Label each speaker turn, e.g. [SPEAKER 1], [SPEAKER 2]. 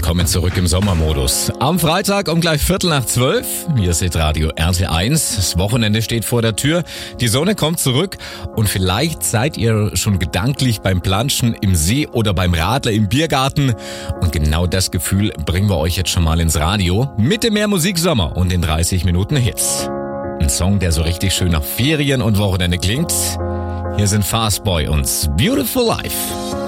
[SPEAKER 1] willkommen zurück im Sommermodus. Am Freitag um gleich 11:45. Hier ist Radio RT1. Das Wochenende steht vor der Tür. Die Sonne kommt zurück und vielleicht seid ihr schon gedanklich beim Planschen im See oder beim Radler im Biergarten. Und genau das Gefühl bringen wir euch jetzt schon mal ins Radio. Mit dem Mehr Musiksommer und den 30 Minuten Hits. Ein Song, der so richtig schön nach Ferien und Wochenende klingt. Hier sind Fastboy und Beautiful Life.